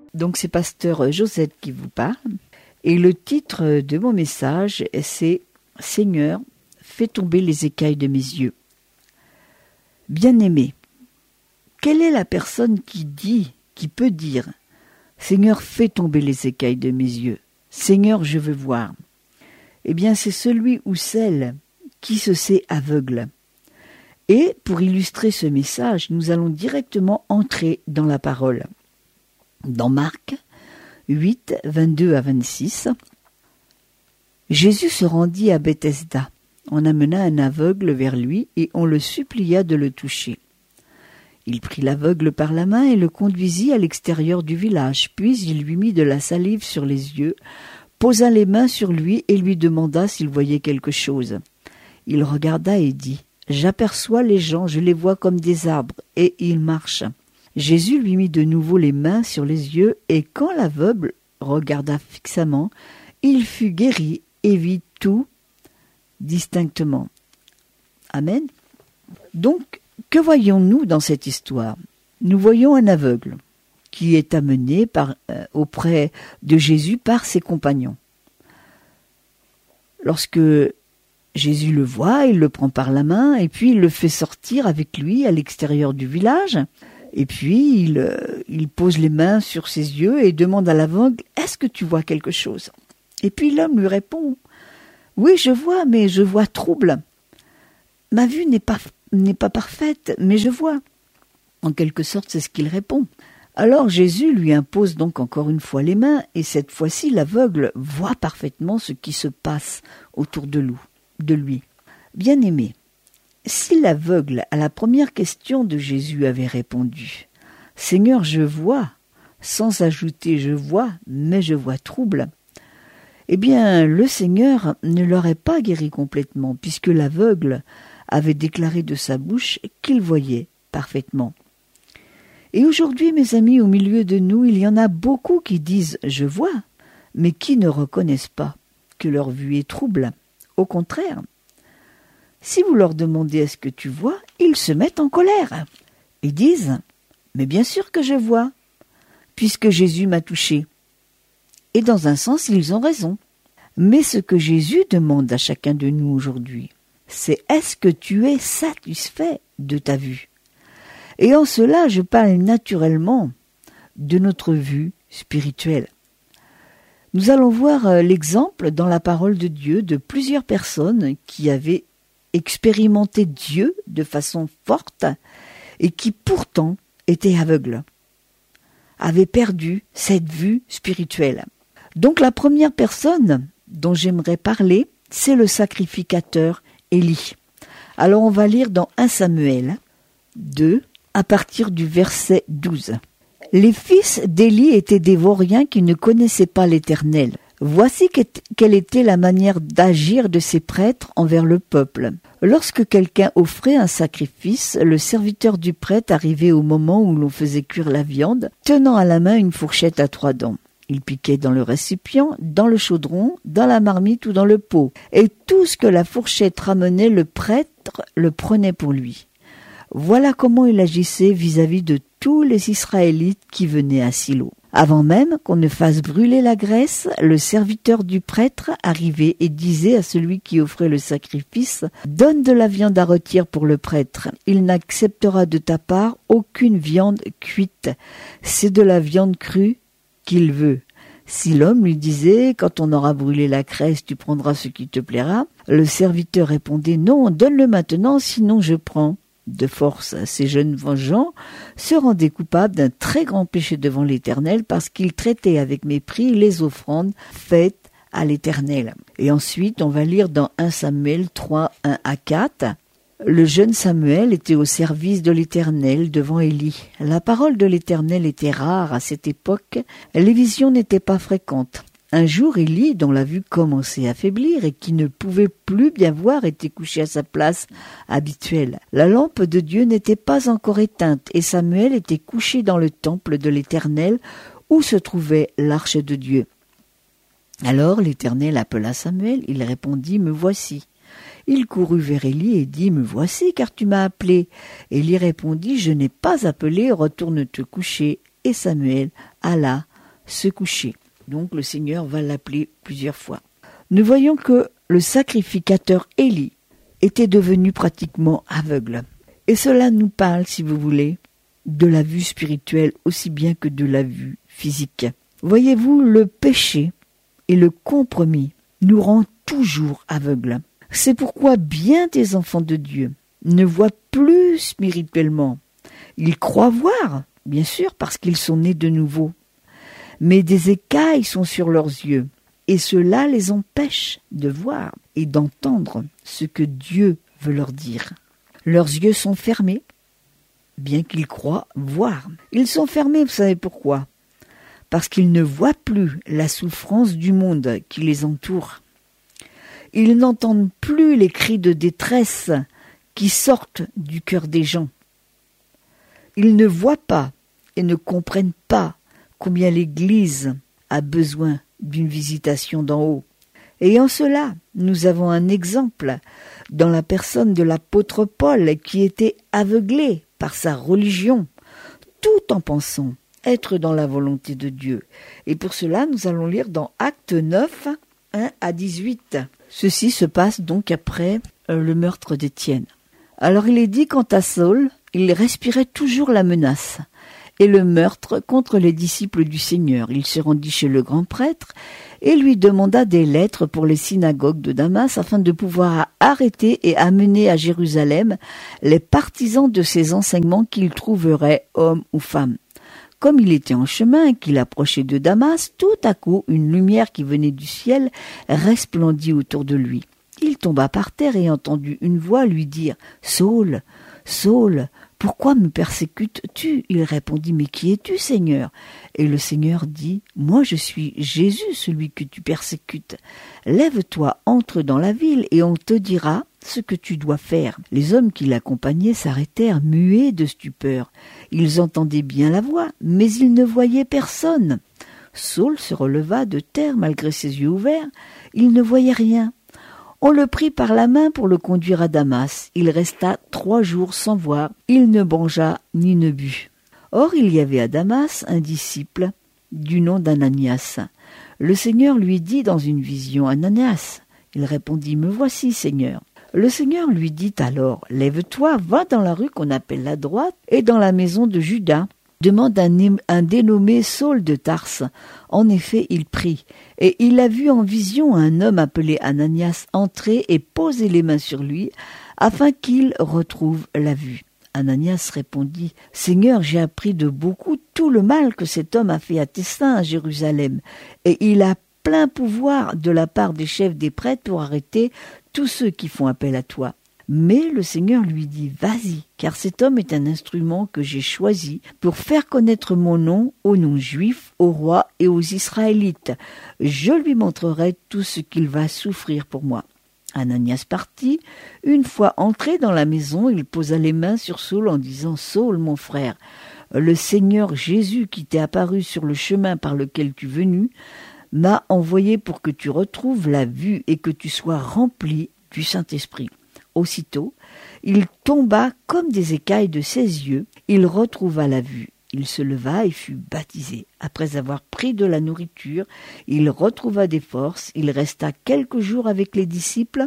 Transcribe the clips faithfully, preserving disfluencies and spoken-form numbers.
Donc c'est pasteur Josette qui vous parle. Et le titre de mon message, c'est « Seigneur, fais tomber les écailles de mes yeux ». Bien-aimé, quelle est la personne qui dit, qui peut dire « Seigneur, fais tomber les écailles de mes yeux. Seigneur, je veux voir ». Eh bien, c'est celui ou celle qui se sait aveugle. Et pour illustrer ce message, nous allons directement entrer dans la parole. Dans Marc huit, vingt-deux à vingt-six, Jésus se rendit à Bethesda. On amena un aveugle vers lui et on le supplia de le toucher. Il prit l'aveugle par la main et le conduisit à l'extérieur du village. Puis il lui mit de la salive sur les yeux, posa les mains sur lui et lui demanda s'il voyait quelque chose. Il regarda et dit « J'aperçois les gens, je les vois comme des arbres, et ils marchent. » Jésus lui mit de nouveau les mains sur les yeux, et quand l'aveugle regarda fixement, il fut guéri et vit tout distinctement. Amen. Donc, que voyons-nous dans cette histoire? Nous voyons un aveugle qui est amené par, euh, auprès de Jésus par ses compagnons. Lorsque Jésus le voit, il le prend par la main et puis il le fait sortir avec lui à l'extérieur du village. Et puis il, euh, il pose les mains sur ses yeux et demande à l'aveugle « Est-ce que tu vois quelque chose ?» Et puis l'homme lui répond « Oui, je vois, mais je vois trouble. Ma vue n'est pas, n'est pas parfaite, mais je vois. » En quelque sorte, c'est ce qu'il répond. Alors Jésus lui impose donc encore une fois les mains, et cette fois-ci l'aveugle voit parfaitement ce qui se passe autour de lui. De lui. Bien-aimé, si l'aveugle à la première question de Jésus avait répondu « Seigneur, je vois », sans ajouter « je vois, mais je vois trouble », eh bien le Seigneur ne l'aurait pas guéri complètement, puisque l'aveugle avait déclaré de sa bouche qu'il voyait parfaitement. Et aujourd'hui, mes amis, au milieu de nous, il y en a beaucoup qui disent « je vois », mais qui ne reconnaissent pas que leur vue est trouble. Au contraire, si vous leur demandez « est-ce que tu vois ?», ils se mettent en colère. Ils disent « mais bien sûr que je vois, puisque Jésus m'a touché ». Et dans un sens, ils ont raison. Mais ce que Jésus demande à chacun de nous aujourd'hui, c'est « est-ce que tu es satisfait de ta vue ?» Et en cela, je parle naturellement de notre vue spirituelle. Nous allons voir l'exemple dans la parole de Dieu de plusieurs personnes qui avaient expérimenté Dieu de façon forte et qui pourtant étaient aveugles, avaient perdu cette vue spirituelle. Donc la première personne dont j'aimerais parler, c'est le sacrificateur Élie. Alors on va lire dans premier Samuel deux, à partir du verset douze. Les fils d'Élie étaient des vauriens qui ne connaissaient pas l'Éternel. Voici quelle était la manière d'agir de ces prêtres envers le peuple. Lorsque quelqu'un offrait un sacrifice, le serviteur du prêtre arrivait au moment où l'on faisait cuire la viande, tenant à la main une fourchette à trois dents. Il piquait dans le récipient, dans le chaudron, dans la marmite ou dans le pot. Et tout ce que la fourchette ramenait, le prêtre le prenait pour lui. Voilà comment il agissait vis-à-vis de tous les Israélites qui venaient à Silo. Avant même qu'on ne fasse brûler la graisse, le serviteur du prêtre arrivait et disait à celui qui offrait le sacrifice « Donne de la viande à rôtir pour le prêtre. Il n'acceptera de ta part aucune viande cuite. C'est de la viande crue qu'il veut. » Si l'homme lui disait « Quand on aura brûlé la graisse, tu prendras ce qui te plaira », le serviteur répondait « Non, donne-le maintenant, sinon je prends. » De force, ces jeunes gens se rendaient coupables d'un très grand péché devant l'Éternel parce qu'ils traitaient avec mépris les offrandes faites à l'Éternel. Et ensuite, on va lire dans premier Samuel trois, un à quatre. Le jeune Samuel était au service de l'Éternel devant Élie. La parole de l'Éternel était rare à cette époque, les visions n'étaient pas fréquentes. Un jour, Élie, dont la vue commençait à faiblir et qui ne pouvait plus bien voir, était couché à sa place habituelle. La lampe de Dieu n'était pas encore éteinte et Samuel était couché dans le temple de l'Éternel où se trouvait l'arche de Dieu. Alors l'Éternel appela Samuel, il répondit « Me voici ». Il courut vers Élie et dit « Me voici, car tu m'as appelé ». Élie répondit « Je n'ai pas appelé, retourne te coucher ». Et Samuel alla se coucher. Donc le Seigneur va l'appeler plusieurs fois. Nous voyons que le sacrificateur Élie était devenu pratiquement aveugle. Et cela nous parle, si vous voulez, de la vue spirituelle aussi bien que de la vue physique. Voyez-vous, le péché et le compromis nous rend toujours aveugles. C'est pourquoi bien des enfants de Dieu ne voient plus spirituellement. Ils croient voir, bien sûr, parce qu'ils sont nés de nouveau. Mais des écailles sont sur leurs yeux, et cela les empêche de voir et d'entendre ce que Dieu veut leur dire. Leurs yeux sont fermés, bien qu'ils croient voir. Ils sont fermés, vous savez pourquoi ? Parce qu'ils ne voient plus la souffrance du monde qui les entoure. Ils n'entendent plus les cris de détresse qui sortent du cœur des gens. Ils ne voient pas et ne comprennent pas combien l'Église a besoin d'une visitation d'en haut. Et en cela, nous avons un exemple dans la personne de l'apôtre Paul qui était aveuglé par sa religion, tout en pensant être dans la volonté de Dieu. Et pour cela, nous allons lire dans Actes neuf, un à dix-huit. Ceci se passe donc après euh, le meurtre d'Étienne. Alors il est dit quant à Saul, il respirait toujours la menace et le meurtre contre les disciples du Seigneur. Il se rendit chez le grand prêtre et lui demanda des lettres pour les synagogues de Damas afin de pouvoir arrêter et amener à Jérusalem les partisans de ses enseignements qu'il trouverait, hommes ou femmes. Comme il était en chemin et qu'il approchait de Damas, tout à coup, une lumière qui venait du ciel resplendit autour de lui. Il tomba par terre et entendit une voix lui dire « Saul, Saul, pourquoi me persécutes-tu » Il répondit « Mais qui es-tu, Seigneur ?» Et le Seigneur dit « Moi je suis Jésus, celui que tu persécutes. Lève-toi, entre dans la ville et on te dira ce que tu dois faire. » Les hommes qui l'accompagnaient s'arrêtèrent muets de stupeur. Ils entendaient bien la voix, mais ils ne voyaient personne. Saul se releva de terre malgré ses yeux ouverts. Il ne voyait rien. On le prit par la main pour le conduire à Damas. Il resta trois jours sans voir. Il ne mangea ni ne but. Or, il y avait à Damas un disciple du nom d'Ananias. Le Seigneur lui dit dans une vision, « Ananias !» Il répondit, « Me voici, Seigneur. » Le Seigneur lui dit alors, « Lève-toi, va dans la rue qu'on appelle la droite et dans la maison de Judas. Demande un, un dénommé Saul de Tarse. » En effet, il prit, et il a vu en vision un homme appelé Ananias entrer et poser les mains sur lui, afin qu'il retrouve la vue. Ananias répondit, « Seigneur, j'ai appris de beaucoup tout le mal que cet homme a fait à tes saints à Jérusalem, et il a plein pouvoir de la part des chefs des prêtres pour arrêter tous ceux qui font appel à toi. » Mais le Seigneur lui dit, « Vas-y, car cet homme est un instrument que j'ai choisi pour faire connaître mon nom aux non-juifs, aux rois et aux Israélites. Je lui montrerai tout ce qu'il va souffrir pour moi. » Ananias partit. Une fois entré dans la maison, il posa les mains sur Saul en disant, « Saul, mon frère, le Seigneur Jésus qui t'est apparu sur le chemin par lequel tu es venu, m'a envoyé pour que tu retrouves la vue et que tu sois rempli du Saint-Esprit. » Aussitôt, il tomba comme des écailles de ses yeux, il retrouva la vue. Il se leva et fut baptisé. Après avoir pris de la nourriture, il retrouva des forces, il resta quelques jours avec les disciples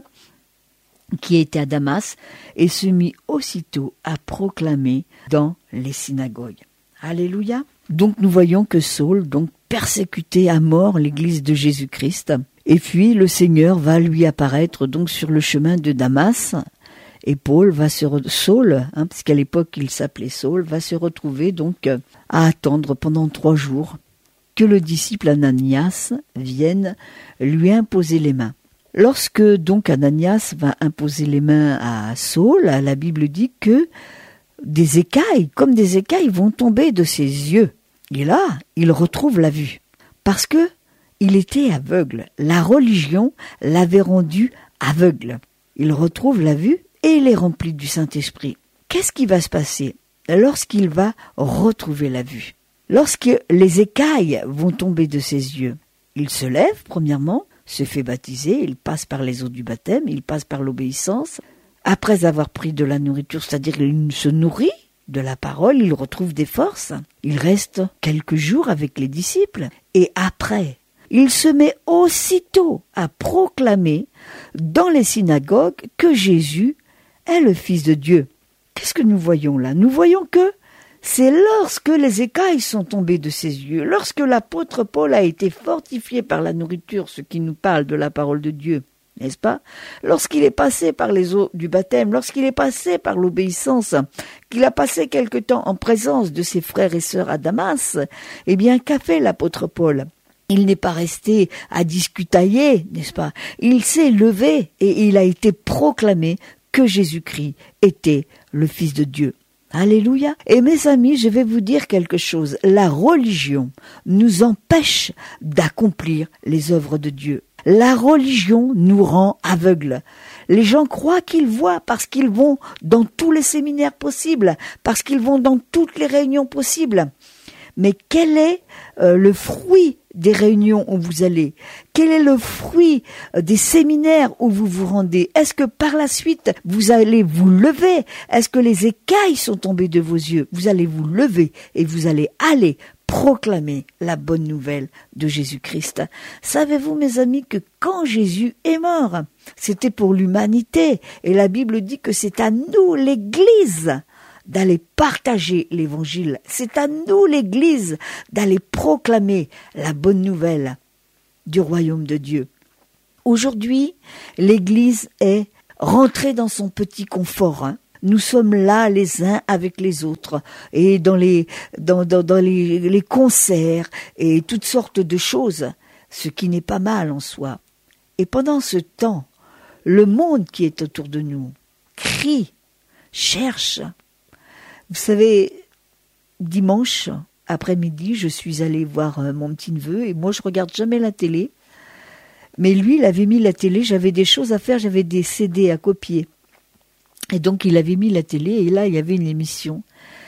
qui étaient à Damas et se mit aussitôt à proclamer dans les synagogues. Alléluia. Donc nous voyons que Saul donc persécutait à mort l'église de Jésus-Christ. Et puis le Seigneur va lui apparaître donc sur le chemin de Damas, et Paul va se re... Saul, hein, parce qu'à l'époque il s'appelait Saul, va se retrouver donc à attendre pendant trois jours que le disciple Ananias vienne lui imposer les mains. Lorsque donc Ananias va imposer les mains à Saul, la Bible dit que des écailles, comme des écailles, vont tomber de ses yeux. Et là, il retrouve la vue, parce que il était aveugle. La religion l'avait rendu aveugle. Il retrouve la vue et il est rempli du Saint-Esprit. Qu'est-ce qui va se passer lorsqu'il va retrouver la vue? Lorsque les écailles vont tomber de ses yeux, il se lève, premièrement, se fait baptiser, il passe par les eaux du baptême, il passe par l'obéissance. Après avoir pris de la nourriture, c'est-à-dire qu'il se nourrit de la parole, il retrouve des forces. Il reste quelques jours avec les disciples Et après, il se met aussitôt à proclamer dans les synagogues que Jésus est le Fils de Dieu. Qu'est-ce que nous voyons là? Nous voyons que c'est lorsque les écailles sont tombées de ses yeux, lorsque l'apôtre Paul a été fortifié par la nourriture, ce qui nous parle de la parole de Dieu, n'est-ce pas? Lorsqu'il est passé par les eaux du baptême, lorsqu'il est passé par l'obéissance, qu'il a passé quelque temps en présence de ses frères et sœurs à Damas, eh bien, qu'a fait l'apôtre Paul? Il n'est pas resté à discutailler, n'est-ce pas? Il s'est levé et il a été proclamé que Jésus-Christ était le Fils de Dieu. Alléluia. Et mes amis, je vais vous dire quelque chose. La religion nous empêche d'accomplir les œuvres de Dieu. La religion nous rend aveugles. Les gens croient qu'ils voient parce qu'ils vont dans tous les séminaires possibles, parce qu'ils vont dans toutes les réunions possibles. Mais quel est euh, le fruit des réunions où vous allez? Quel est le fruit euh, des séminaires où vous vous rendez? Est-ce que par la suite, vous allez vous lever? Est-ce que les écailles sont tombées de vos yeux? Vous allez vous lever et vous allez aller proclamer la bonne nouvelle de Jésus-Christ. Savez-vous, mes amis, que quand Jésus est mort, c'était pour l'humanité. Et la Bible dit que c'est à nous, l'Église, d'aller partager l'évangile. C'est à nous, l'Église, d'aller proclamer la bonne nouvelle du royaume de Dieu. Aujourd'hui, l'Église est rentrée dans son petit confort. Hein. Nous sommes là les uns avec les autres et dans les dans dans, dans les, les concerts et toutes sortes de choses, ce qui n'est pas mal en soi. Et pendant ce temps, le monde qui est autour de nous crie, cherche. Vous savez, dimanche après-midi, je suis allée voir mon petit-neveu et moi je regarde jamais la télé. Mais lui, il avait mis la télé, j'avais des choses à faire, j'avais des C D à copier. Et donc il avait mis la télé et là il y avait une émission.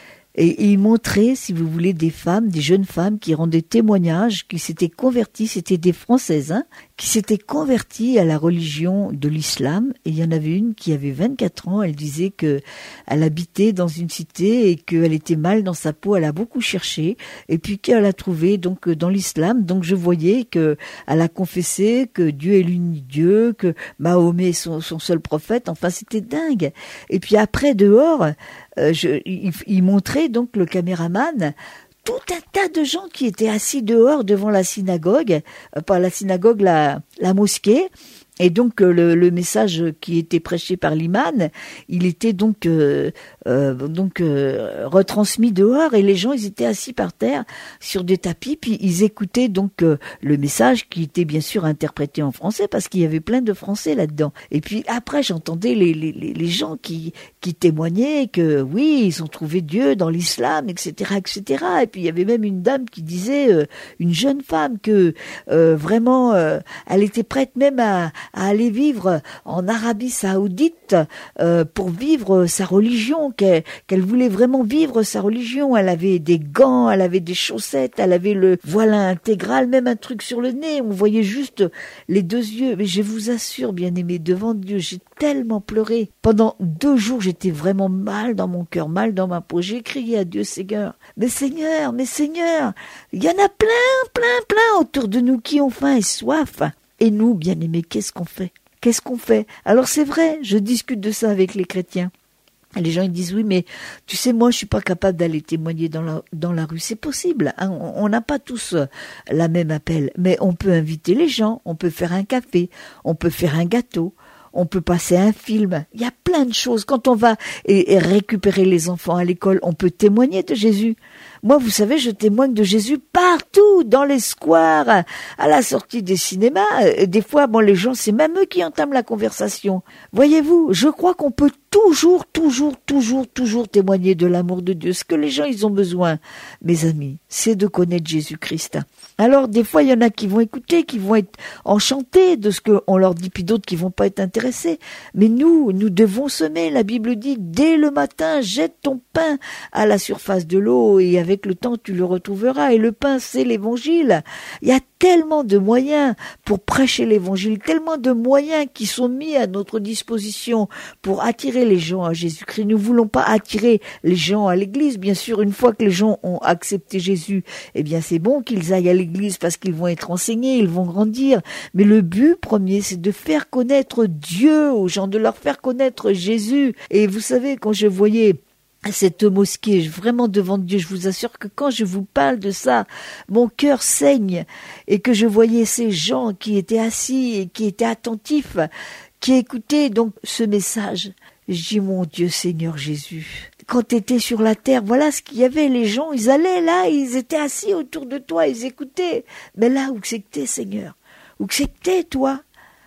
Et il montrait, si vous voulez, des femmes, des jeunes femmes qui rendaient témoignage, qui s'étaient converties, c'était des Françaises, hein, qui s'étaient converties à la religion de l'islam. Et il y en avait une qui avait vingt-quatre ans, elle disait que elle habitait dans une cité et qu'elle était mal dans sa peau, elle a beaucoup cherché, et puis qu'elle a trouvé donc dans l'islam. Donc je voyais que elle a confessé que Dieu est l'unique Dieu, que Mahomet est son, son seul prophète, enfin c'était dingue. Et puis après, dehors, Euh, je, il, il montrait donc le caméraman tout un tas de gens qui étaient assis dehors devant la synagogue, euh, pas la synagogue, la, la mosquée. Et donc euh, le, le message qui était prêché par l'imam, il était donc euh, euh, donc euh, retransmis dehors et les gens ils étaient assis par terre sur des tapis puis ils écoutaient donc euh, le message qui était bien sûr interprété en français parce qu'il y avait plein de français là-dedans. Et puis après j'entendais les les les gens qui qui témoignaient que oui ils ont trouvé Dieu dans l'islam, et cetera, et cetera. Et puis il y avait même une dame qui disait, euh, une jeune femme, que euh, vraiment euh, elle était prête même à à aller vivre en Arabie Saoudite euh, pour vivre sa religion, qu'elle, qu'elle voulait vraiment vivre sa religion. Elle avait des gants, elle avait des chaussettes, elle avait le voile intégral, même un truc sur le nez. On voyait juste les deux yeux. Mais je vous assure, bien-aimés, devant Dieu, j'ai tellement pleuré. Pendant deux jours, j'étais vraiment mal dans mon cœur, mal dans ma peau. J'ai crié à Dieu, Seigneur, mais Seigneur, mais Seigneur, il y en a plein, plein, plein autour de nous qui ont faim et soif. Et nous, bien-aimés, qu'est-ce qu'on fait? Qu'est-ce qu'on fait? Alors c'est vrai, je discute de ça avec les chrétiens. Et les gens ils disent, oui, mais tu sais, moi, je suis pas capable d'aller témoigner dans la, dans la rue. C'est possible, hein, on n'a pas tous la même appel. Mais on peut inviter les gens, on peut faire un café, on peut faire un gâteau, on peut passer un film. Il y a plein de choses. Quand on va et, et récupérer les enfants à l'école, on peut témoigner de Jésus. Moi, vous savez, je témoigne de Jésus partout, dans les squares, à la sortie des cinémas. Et des fois, bon, les gens, c'est même eux qui entament la conversation. Voyez-vous, je crois qu'on peut toujours, toujours, toujours, toujours témoigner de l'amour de Dieu. Ce que les gens, ils ont besoin, mes amis, c'est de connaître Jésus-Christ. Alors, des fois, il y en a qui vont écouter, qui vont être enchantés de ce qu'on leur dit, puis d'autres qui vont pas être intéressés. Mais nous, nous devons semer. La Bible dit, dès le matin, jette ton pain à la surface de l'eau et avec le temps, tu le retrouveras. Et le pain, c'est l'évangile. Il y a tellement de moyens pour prêcher l'évangile, tellement de moyens qui sont mis à notre disposition pour attirer les gens à Jésus-Christ. Nous ne voulons pas attirer les gens à l'église. Bien sûr, une fois que les gens ont accepté Jésus, eh bien c'est bon qu'ils aillent à l'église parce qu'ils vont être enseignés, ils vont grandir. Mais le but premier, c'est de faire connaître Dieu aux gens, de leur faire connaître Jésus. Et vous savez, quand je voyais cette mosquée, vraiment devant Dieu, je vous assure que quand je vous parle de ça, mon cœur saigne, et que je voyais ces gens qui étaient assis et qui étaient attentifs, qui écoutaient donc ce message. Je dis, mon Dieu Seigneur Jésus, quand tu étais sur la terre, voilà ce qu'il y avait, les gens, ils allaient là, ils étaient assis autour de toi, ils écoutaient. Mais là, où c'est que t'es, Seigneur? Où c'est que t'es, toi?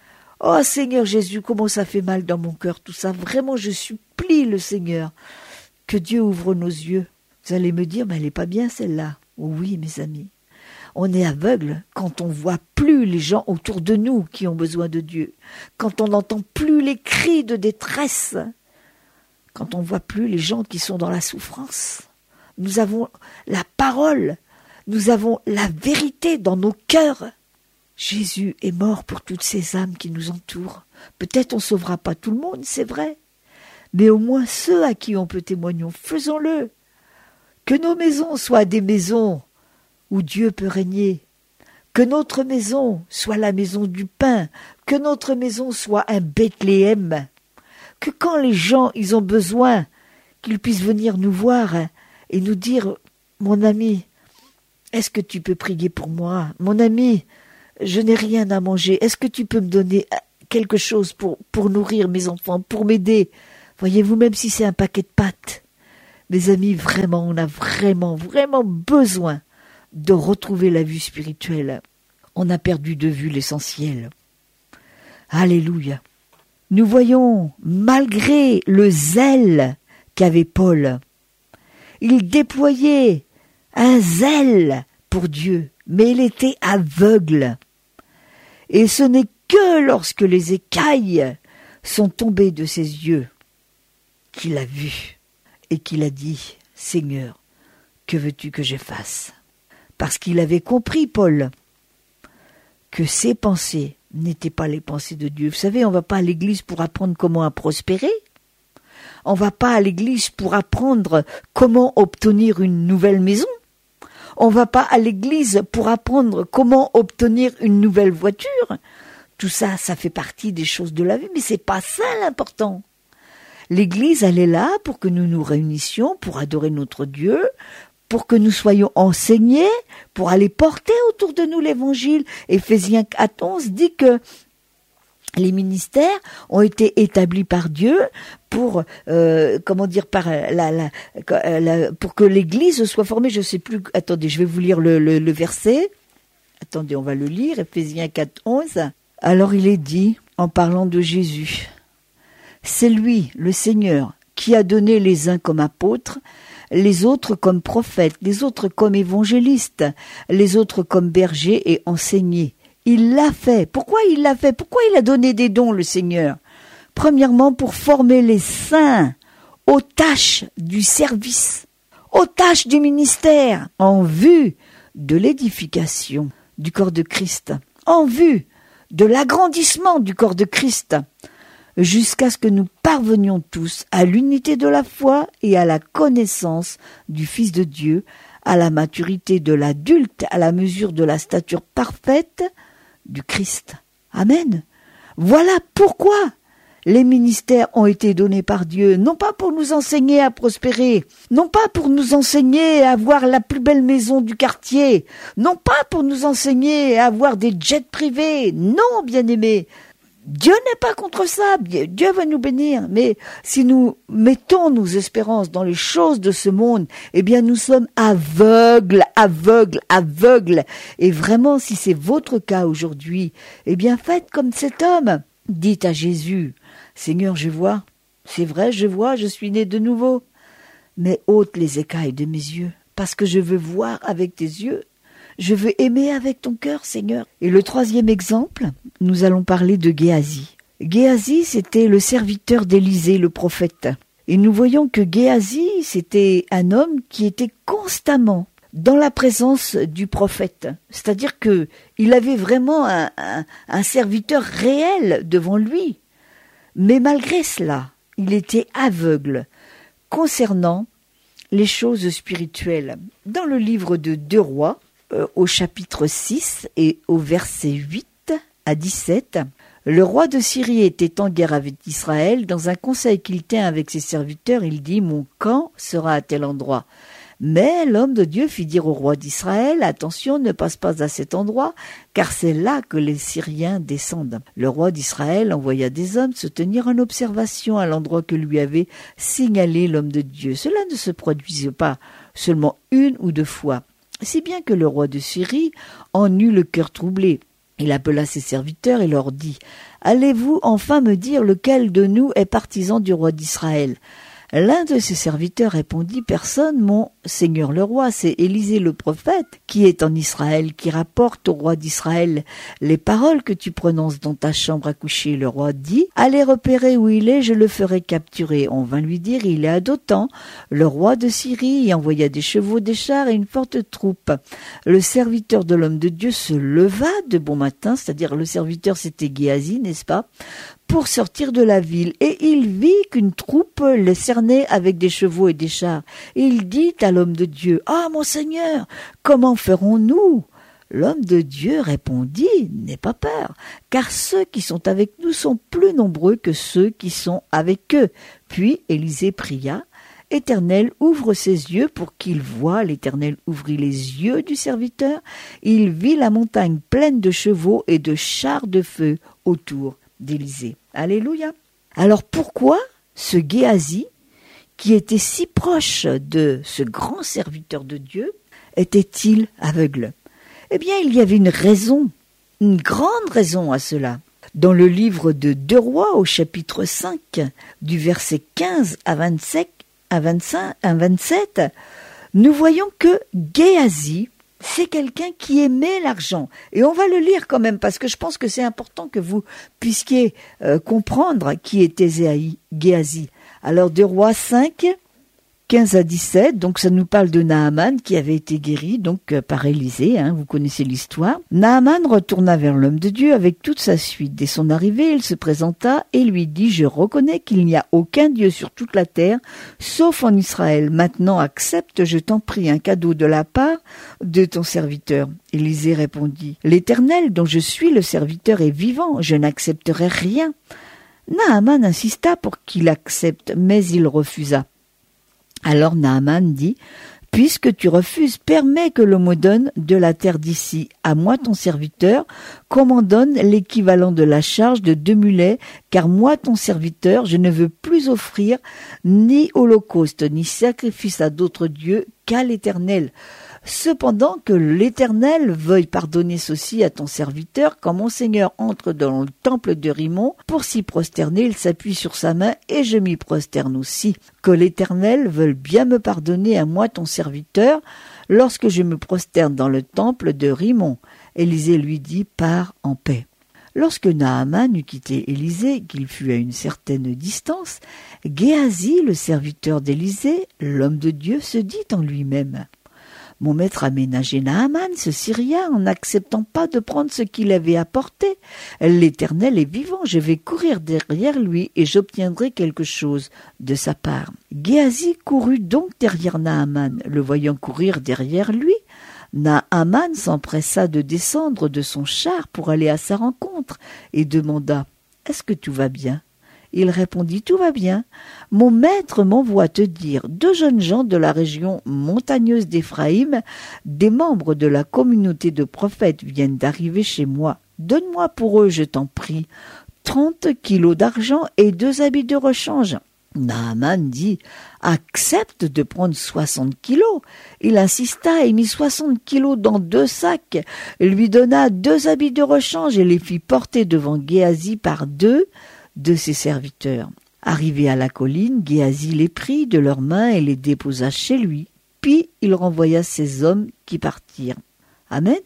Oh Seigneur Jésus, comment ça fait mal dans mon cœur tout ça. Vraiment, je supplie le Seigneur que Dieu ouvre nos yeux. Vous allez me dire, mais elle n'est pas bien celle-là. Oui, mes amis. On est aveugle quand on voit plus les gens autour de nous qui ont besoin de Dieu. Quand on n'entend plus les cris de détresse. Quand on voit plus les gens qui sont dans la souffrance. Nous avons la parole. Nous avons la vérité dans nos cœurs. Jésus est mort pour toutes ces âmes qui nous entourent. Peut-être on ne sauvera pas tout le monde, c'est vrai. Mais au moins ceux à qui on peut témoigner, faisons-le. Que nos maisons soient des maisons où Dieu peut régner. Que notre maison soit la maison du pain. Que notre maison soit un Bethléem. Que quand les gens ils ont besoin, qu'ils puissent venir nous voir et nous dire, mon ami, est-ce que tu peux prier pour moi? Mon ami, je n'ai rien à manger. Est-ce que tu peux me donner quelque chose pour, pour nourrir mes enfants, pour m'aider? Voyez-vous, même si c'est un paquet de pâtes, mes amis, vraiment, on a vraiment, vraiment besoin de retrouver la vue spirituelle. On a perdu de vue l'essentiel. Alléluia. Nous voyons, malgré le zèle qu'avait Paul, il déployait un zèle pour Dieu, mais il était aveugle. Et ce n'est que lorsque les écailles sont tombées de ses yeux qu'il a vu et qu'il a dit, « Seigneur, que veux-tu que je fasse ?» Parce qu'il avait compris, Paul, que ses pensées n'étaient pas les pensées de Dieu. Vous savez, on ne va pas à l'église pour apprendre comment à prospérer. On ne va pas à l'église pour apprendre comment obtenir une nouvelle maison. On ne va pas à l'église pour apprendre comment obtenir une nouvelle voiture. Tout ça, ça fait partie des choses de la vie, mais c'est pas ça l'important. L'église, elle est là pour que nous nous réunissions, pour adorer notre Dieu, pour que nous soyons enseignés, pour aller porter autour de nous l'évangile. Éphésiens quatre onze dit que les ministères ont été établis par Dieu pour, euh, comment dire, par la, la, la, pour que l'Église soit formée. Je sais plus. Attendez, je vais vous lire le, le, le verset. Attendez, on va le lire. Éphésiens quatre onze. Alors il est dit, en parlant de Jésus, c'est lui, le Seigneur, qui a donné les uns comme apôtres, les autres comme prophètes, les autres comme évangélistes, les autres comme bergers et enseignés. Il l'a fait. Pourquoi il l'a fait? Pourquoi il a donné des dons, le Seigneur? Premièrement, pour former les saints aux tâches du service, aux tâches du ministère, en vue de l'édification du corps de Christ, en vue de l'agrandissement du corps de Christ, jusqu'à ce que nous parvenions tous à l'unité de la foi et à la connaissance du Fils de Dieu, à la maturité de l'adulte, à la mesure de la stature parfaite du Christ. Amen. Voilà pourquoi les ministères ont été donnés par Dieu, non pas pour nous enseigner à prospérer, non pas pour nous enseigner à avoir la plus belle maison du quartier, non pas pour nous enseigner à avoir des jets privés, non, bien-aimés. Dieu n'est pas contre ça, Dieu va nous bénir, mais si nous mettons nos espérances dans les choses de ce monde, eh bien nous sommes aveugles, aveugles, aveugles. Et vraiment, si c'est votre cas aujourd'hui, eh bien faites comme cet homme. Dites à Jésus, Seigneur, je vois, c'est vrai, je vois, je suis né de nouveau, mais ôte les écailles de mes yeux, parce que je veux voir avec tes yeux. Je veux aimer avec ton cœur, Seigneur. Et le troisième exemple, nous allons parler de Géasi. Géasi, c'était le serviteur d'Élisée, le prophète. Et nous voyons que Géasi, c'était un homme qui était constamment dans la présence du prophète. C'est-à-dire que il avait vraiment un, un, un serviteur réel devant lui. Mais malgré cela, il était aveugle concernant les choses spirituelles. Dans le livre de Deux Rois, euh, au chapitre six et au verset huit à dix-sept, le roi de Syrie était en guerre avec Israël. Dans un conseil qu'il tient avec ses serviteurs, il dit « Mon camp sera à tel endroit ». Mais l'homme de Dieu fit dire au roi d'Israël « Attention, ne passe pas à cet endroit, car c'est là que les Syriens descendent. » Le roi d'Israël envoya des hommes se tenir en observation à l'endroit que lui avait signalé l'homme de Dieu. Cela ne se produisait pas seulement une ou deux fois, si bien que le roi de Syrie en eut le cœur troublé. Il appela ses serviteurs et leur dit « Allez-vous enfin me dire lequel de nous est partisan du roi d'Israël ?» L'un de ses serviteurs répondit « Personne, mon seigneur le roi, c'est Élisée le prophète qui est en Israël, qui rapporte au roi d'Israël les paroles que tu prononces dans ta chambre à coucher. » Le roi dit « Allez repérer où il est, je le ferai capturer. » On vint lui dire « Il est à Dothan. » Le roi de Syrie y envoya des chevaux, des chars et une forte troupe. Le serviteur de l'homme de Dieu se leva de bon matin, c'est-à-dire le serviteur c'était Géasi, n'est-ce pas, pour sortir de la ville, et il vit qu'une troupe le cernait avec des chevaux et des chars. Il dit à l'homme de Dieu, « Ah, mon Seigneur, comment ferons-nous » L'homme de Dieu répondit, « N'aie pas peur, car ceux qui sont avec nous sont plus nombreux que ceux qui sont avec eux. » Puis Élisée pria, « Éternel, ouvre ses yeux pour qu'il voie. » L'Éternel ouvrit les yeux du serviteur. Il vit la montagne pleine de chevaux et de chars de feu autour d'Élisée. Alléluia. Alors pourquoi ce Géasi, qui était si proche de ce grand serviteur de Dieu, était-il aveugle? Eh bien, il y avait une raison, une grande raison à cela. Dans le livre de Deux Rois, au chapitre cinq, du verset quinze à vingt-sept, à vingt-cinq, à vingt-sept, nous voyons que Géasi, c'est quelqu'un qui aimait l'argent. Et on va le lire quand même, parce que je pense que c'est important que vous puissiez euh, comprendre qui était Géasi. Alors, Deux Rois cinq, quinze à dix-sept, donc ça nous parle de Naaman qui avait été guéri donc euh, par Élisée, hein, vous connaissez l'histoire. Naaman retourna vers l'homme de Dieu avec toute sa suite. Dès son arrivée, il se présenta et lui dit « Je reconnais qu'il n'y a aucun Dieu sur toute la terre, sauf en Israël. Maintenant accepte, je t'en prie, un cadeau de la part de ton serviteur. » Élisée répondit « L'Éternel dont je suis le serviteur est vivant, je n'accepterai rien. » Naaman insista pour qu'il accepte, mais il refusa. Alors Naaman dit, « Puisque tu refuses, permets que l'on me donne de la terre d'ici, à moi ton serviteur, qu'on m'en donne l'équivalent de la charge de deux mulets, car moi ton serviteur, je ne veux plus offrir ni holocauste, ni sacrifice à d'autres dieux qu'à l'Éternel. Cependant que l'Éternel veuille pardonner ceci à ton serviteur, quand mon Seigneur entre dans le temple de Rimon, pour s'y prosterner, il s'appuie sur sa main, et je m'y prosterne aussi. Que l'Éternel veuille bien me pardonner à moi ton serviteur, lorsque je me prosterne dans le temple de Rimon. » Élisée lui dit, « Pars en paix. » Lorsque Naaman eut quitté Élisée, qu'il fut à une certaine distance, Géasi, le serviteur d'Élisée, l'homme de Dieu, se dit en lui-même, « Mon maître a ménagé Naaman, ce Syrien, en n'acceptant pas de prendre ce qu'il avait apporté. L'Éternel est vivant, je vais courir derrière lui et j'obtiendrai quelque chose de sa part. » Géasi courut donc derrière Naaman. Le voyant courir derrière lui, Naaman s'empressa de descendre de son char pour aller à sa rencontre et demanda « Est-ce que tout va bien ?» Il répondit « Tout va bien. Mon maître m'envoie te dire, deux jeunes gens de la région montagneuse d'Éphraïm, des membres de la communauté de prophètes viennent d'arriver chez moi. Donne-moi pour eux, je t'en prie, trente kilos d'argent et deux habits de rechange. » Naaman dit « Accepte de prendre soixante kilos. » Il insista et mit soixante kilos dans deux sacs, lui donna deux habits de rechange et les fit porter devant Géasi par deux de ses serviteurs. Arrivé à la colline, Géasi les prit de leurs mains et les déposa chez lui. Puis il renvoya ses hommes qui partirent. Amen.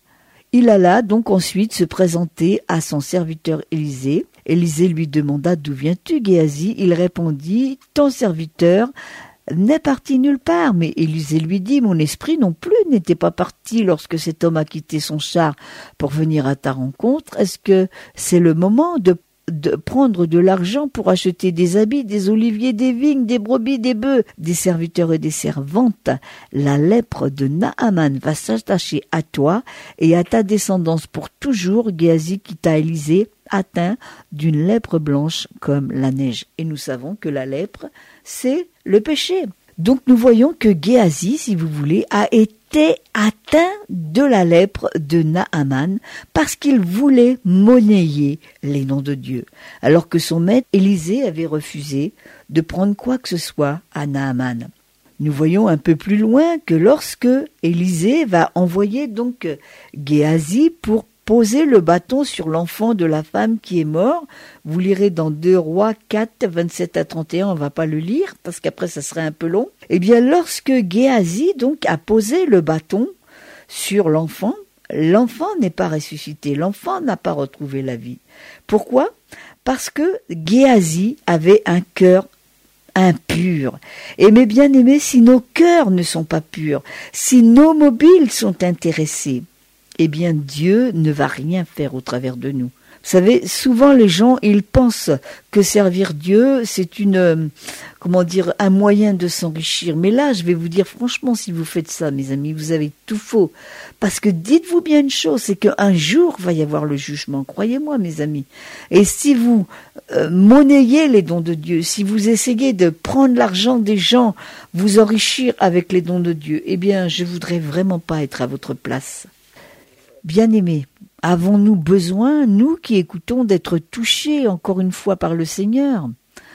Il alla donc ensuite se présenter à son serviteur Élisée. Élisée lui demanda « D'où viens-tu, Géasi ?» Il répondit « Ton serviteur n'est parti nulle part. Mais Élisée lui dit, mon esprit non plus n'était pas parti lorsque cet homme a quitté son char pour venir à ta rencontre. Est-ce que c'est le moment de de prendre de l'argent pour acheter des habits, des oliviers, des vignes, des brebis, des bœufs, des serviteurs et des servantes? La lèpre de Naaman va s'attacher à toi et à ta descendance pour toujours. Géasi quitta Élisée, atteint d'une lèpre blanche comme la neige. Et nous savons que la lèpre, c'est le péché. Donc nous voyons que Géasi, si vous voulez, a été atteint de la lèpre de Naaman parce qu'il voulait monnayer les noms de Dieu, alors que son maître Élisée avait refusé de prendre quoi que ce soit à Naaman. Nous voyons un peu plus loin que lorsque Élisée va envoyer donc Géasi pour poser le bâton sur l'enfant de la femme qui est mort. Vous lirez dans deux Rois quatre, vingt-sept à trente et un, on ne va pas le lire, parce qu'après ça serait un peu long. Eh bien, lorsque Géasi donc a posé le bâton sur l'enfant, l'enfant n'est pas ressuscité, l'enfant n'a pas retrouvé la vie. Pourquoi ? Parce que Géasi avait un cœur impur. Et mes bien-aimés, si nos cœurs ne sont pas purs, si nos mobiles sont intéressés, eh bien Dieu ne va rien faire au travers de nous. Vous savez, souvent les gens, ils pensent que servir Dieu, c'est une, comment dire, un moyen de s'enrichir. Mais là, je vais vous dire franchement, si vous faites ça, mes amis, vous avez tout faux. Parce que dites-vous bien une chose, c'est qu'un jour va y avoir le jugement. Croyez-moi, mes amis. Et si vous euh, monnayez les dons de Dieu, si vous essayez de prendre l'argent des gens, vous enrichir avec les dons de Dieu, eh bien, je voudrais vraiment pas être à votre place. Bien-aimés, avons-nous besoin, nous qui écoutons, d'être touchés encore une fois par le Seigneur?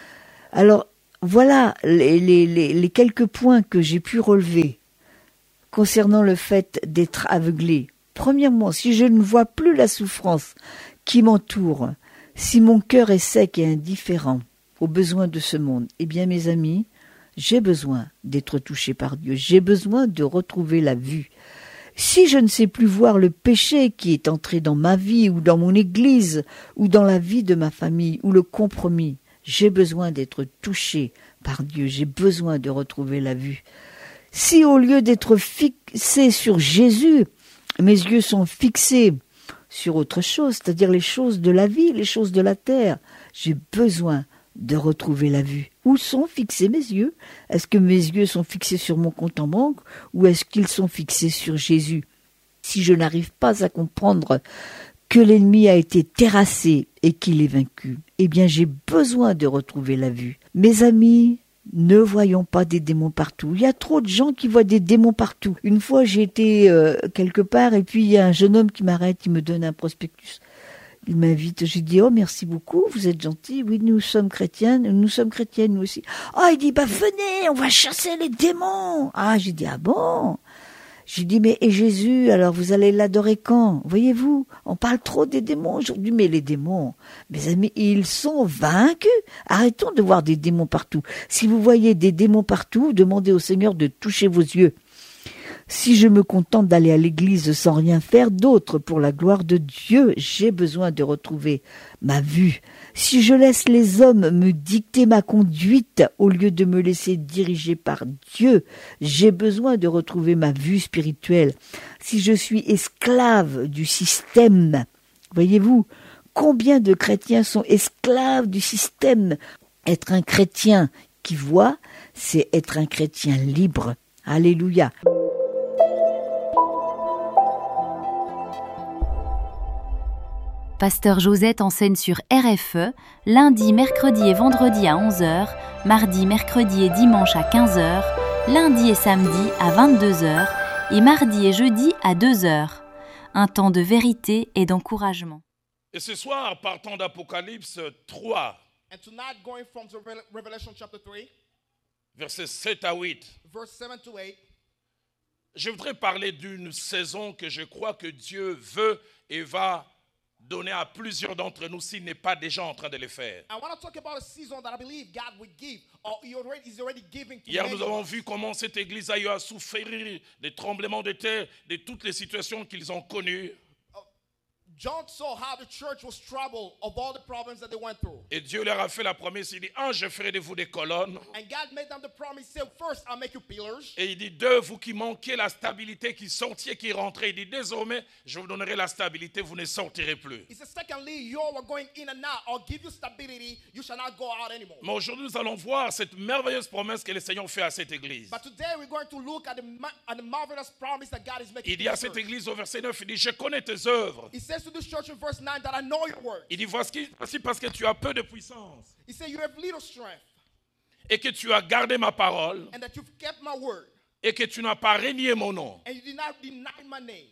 Alors, voilà les, les, les, les quelques points que j'ai pu relever concernant le fait d'être aveuglé. Premièrement, si je ne vois plus la souffrance qui m'entoure, si mon cœur est sec et indifférent aux besoins de ce monde, eh bien mes amis, j'ai besoin d'être touché par Dieu, j'ai besoin de retrouver la vue. Si je ne sais plus voir le péché qui est entré dans ma vie ou dans mon église ou dans la vie de ma famille ou le compromis, j'ai besoin d'être touché par Dieu, j'ai besoin de retrouver la vue. Si au lieu d'être fixé sur Jésus, mes yeux sont fixés sur autre chose, c'est-à-dire les choses de la vie, les choses de la terre, j'ai besoin de retrouver la vue. Où sont fixés mes yeux? Est-ce que mes yeux sont fixés sur mon compte en banque ou est-ce qu'ils sont fixés sur Jésus? Si je n'arrive pas à comprendre que l'ennemi a été terrassé et qu'il est vaincu, eh bien j'ai besoin de retrouver la vue. Mes amis, ne voyons pas des démons partout. Il y a trop de gens qui voient des démons partout. Une fois, j'ai été euh, quelque part et puis il y a un jeune homme qui m'arrête, il me donne un prospectus. Il m'invite, j'ai dit, oh merci beaucoup, vous êtes gentil, oui nous sommes chrétiens, nous sommes chrétiennes nous aussi. Ah, oh, il dit, bah venez, on va chasser les démons. Ah, j'ai dit, ah bon? J'ai dit, mais et Jésus, alors vous allez l'adorer quand? Voyez-vous, on parle trop des démons aujourd'hui, mais les démons, mes amis, ils sont vaincus. Arrêtons de voir des démons partout. Si vous voyez des démons partout, demandez au Seigneur de toucher vos yeux. Si je me contente d'aller à l'église sans rien faire d'autre pour la gloire de Dieu, j'ai besoin de retrouver ma vue. Si je laisse les hommes me dicter ma conduite au lieu de me laisser diriger par Dieu, j'ai besoin de retrouver ma vue spirituelle. Si je suis esclave du système, voyez-vous, combien de chrétiens sont esclaves du système? Être un chrétien qui voit, c'est être un chrétien libre. Alléluia. Pasteur Josette enseigne sur R F E, lundi, mercredi et vendredi à onze heures, mardi, mercredi et dimanche à quinze heures, lundi et samedi à vingt-deux heures et mardi et jeudi à deux heures. Un temps de vérité et d'encouragement. Et ce soir, partons d'Apocalypse trois, And tonight, going from the Revel- Revelation chapter three, versets sept à huit. verse seven to eight, Je voudrais parler d'une saison que je crois que Dieu veut et va donner à plusieurs d'entre nous s'il n'est pas déjà en train de le faire. I want to talk about a season that I believe God will give, or He already is already giving to Hier, many nous of avons us. vu comment cette église a eu à souffrir des tremblements de terre, de toutes les situations qu'ils ont connues. John saw how the church was troubled of all the problems that they went through. Et Dieu leur a fait la promesse, il dit, un, je ferai de vous des colonnes. And God made them the promise, he said, first, I'll make you pillars. Et il dit, deux, vous qui manquiez la stabilité, qui sortiez, qui rentrez. Il dit, désormais, je vous donnerai la stabilité, vous ne sortirez plus. He said, secondly, you all are going in and out. I'll give you stability, you shall not go out anymore. Mais aujourd'hui, nous allons voir cette merveilleuse promesse que le Seigneur fait à cette église. But today we're going to look at the, ma- at the marvelous promise that God is making Il to dit à the cette church. église au verset neuf, il dit, je connais tes œuvres. He says to this church in verse nine that I know your words. Il dit, voici voici parce que tu as peu de puissance He said, you have little strength et que tu as gardé ma parole and that you've kept my word et que tu n'as pas renié mon nom. and you did not deny my name.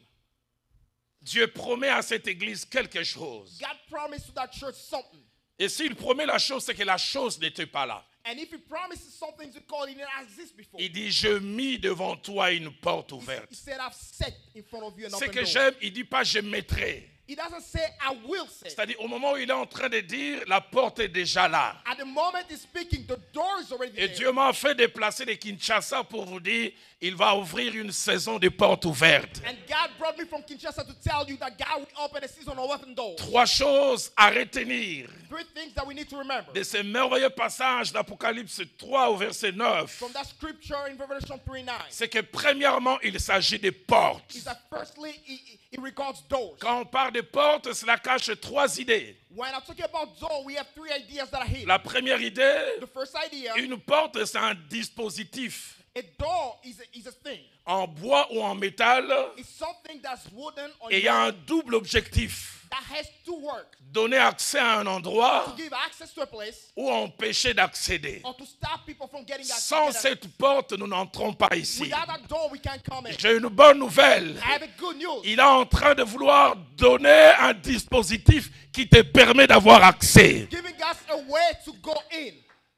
Dieu promet à cette église quelque chose. God promised to that church something. Et s'il promet la chose, c'est que la chose n'était pas là. And if he promises something to call, it didn't exist before. Il dit, je mis devant toi une porte He, ouverte. he said, I've set in front of you an Ce open que door. j'aime, il dit pas je mettrai. He doesn't say, I will set. C'est-à-dire, au moment où il est en train de dire, la porte est déjà là. At the moment he's speaking, the door is already Et there. Dieu m'a fait déplacer de Kinshasa pour vous dire, il va ouvrir une saison de portes ouvertes. And God brought me from Kinshasa to tell you that God will open a season of open doors. Trois choses à retenir Three things that we need to remember. de ce merveilleux passage d'Apocalypse trois au verset neuf. From that scripture in Revelation three nine. C'est que premièrement, il s'agit des portes. Is that firstly, it, it regards doors. Quand on parle de portes, cela cache trois idées. When I'm talking about door, we have three ideas that are here. La première idée, The first idea, une porte, c'est un dispositif a door is a, is a thing. en bois ou en métal It's something that's wooden or et il y a un metal double objectif. that has to work Donner accès à un endroit to give access to a place ou empêcher d'accéder. or to stop people from getting access. Sans cette porte, nous n'entrons pas ici. Without that door, we can't come in. J'ai une bonne nouvelle. I have a good news. Il est en train de vouloir donner un dispositif qui te permet d'avoir accès. Giving us a way to go in.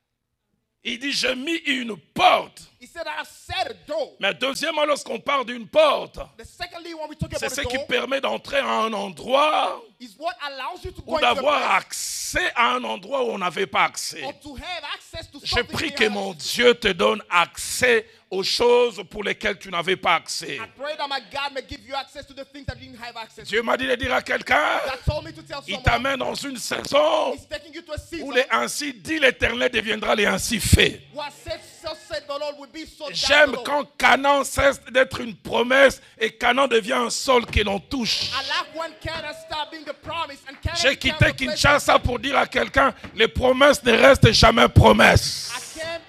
Il dit, j'ai mis une porte. He said, I set a door. Mais deuxièmement, lorsqu'on parle d'une porte, The secondly, when we talk c'est about ce the qui door, permet d'entrer à un endroit is what allows you to go ou into a d'avoir place accès à un endroit où on n'avait pas accès. or to have access to Je something. prie we que have. mon Dieu te donne accès aux choses pour lesquelles tu n'avais pas accès. I pray that my God may give you access to the things that you didn't have access to. Dieu m'a dit de dire à quelqu'un, God told me to tell il someone, t'amène dans une saison He's taking you to a season où les ainsi dit l'Éternel deviendra les ainsi fait. what said, so said the Lord will be so down J'aime below. quand Canaan cesse d'être une promesse et Canaan devient un sol que l'on touche. I like when Canaan stop being the promise and Canaan J'ai became quitté the place. Kinshasa pour dire à quelqu'un, les promesses ne restent jamais promesses. I came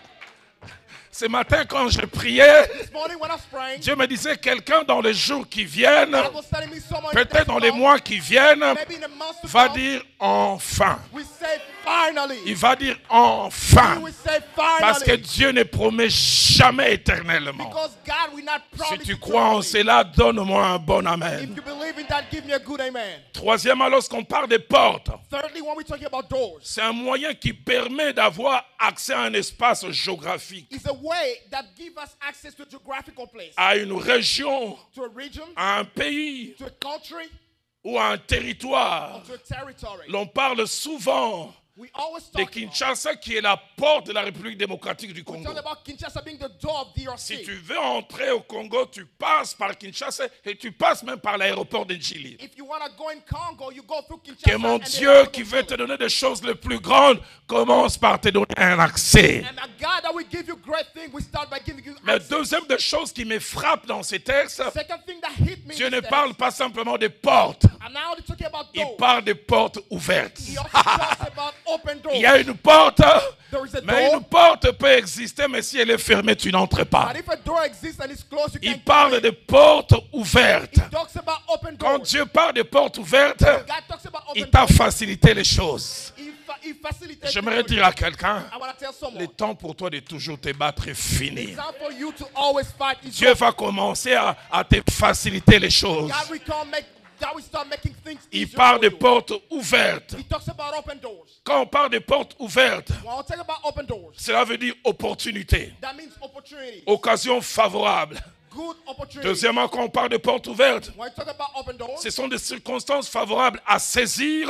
Ce matin, quand je priais, this morning when I was praying, Dieu me disait, quelqu'un dans les jours qui viennent, God was telling me someone peut-être dans les mois qui viennent, maybe in the months to va come, dire enfin. we say finally. Il va dire enfin. We will say finally. Parce que Dieu ne promet jamais éternellement. Because God will not Si promise tu crois en eternally. cela, donne-moi un bon If amen. you believe in that, give me a good amen. Troisièmement, lorsqu'on parle des portes, Thirdly, when we're talking about doors, c'est un moyen qui permet d'avoir accès à un espace géographique, it's a way that gives us access to a geographical place, à une région, to a region, à un pays to a country, ou à un or territoire. to a territory. L'on parle souvent We always de talk about, Kinshasa qui est la porte de la République démocratique du we Congo. talk about Kinshasa being the door of D R Si C. tu veux entrer au Congo, tu passes par Kinshasa et tu passes même par l'aéroport de Njili. If you want to go in Congo, you go through Kinshasa. Que mon and then Dieu you go qui to veut te Philly. donner des choses les plus grandes commence par te donner un accès. And a God that will give you great things, we start by giving you Mais access. deuxième des choses qui me frappe dans ces textes, Second thing that hit me Dieu is ne that- parle pas simplement des portes, and now we're talking about il doors. parle des portes ouvertes. He also talks about open doors. Il y a une porte, There is a mais door, une porte peut exister, mais si elle est fermée, tu n'entres pas. but if a door exists and it's closed, you Il can't parle go in. des portes ouvertes. He talks about open Quand doors. Dieu parle des portes ouvertes, God talks about il open t'a doors. facilité les choses. He, fa- he facilitates J'aimerais it. dire à quelqu'un, I want to tell someone. le temps pour toi de toujours te battre est fini. It's time for you to always fight. It's Dieu va commencer à, à te faciliter les choses. God will come make. God will start making things Il easier parle for des you. portes ouvertes. He talks about open doors. Quand on parle des portes ouvertes, When I talk about open doors, cela veut dire opportunité, that means opportunity, occasion favorable. good opportunity. Deuxièmement, quand on parle de portes ouvertes, When I talk about open doors, ce sont des circonstances favorables à saisir